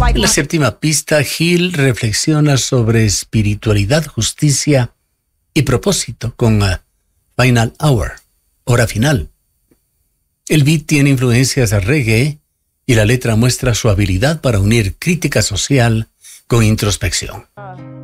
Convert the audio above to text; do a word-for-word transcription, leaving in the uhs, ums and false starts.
En la séptima pista, Gil reflexiona sobre espiritualidad, justicia y propósito con uh, Final Hour, hora final. El beat tiene influencias de reggae y la letra muestra su habilidad para unir crítica social con introspección.